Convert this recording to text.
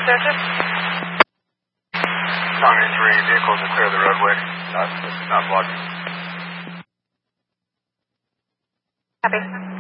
searches? County 3, vehicles are clear of the roadway. Not blocking. Copy.